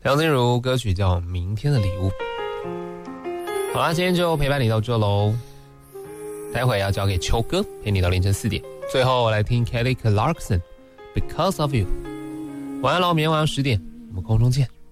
梁静茹歌曲叫《明天的礼物》。好啦，今天就陪伴你到这咯，待会要交给秋哥陪你到凌晨4点。最后我来听 Kelly Clarkson Because of You。晚安喽，明天晚上10点我们空中见。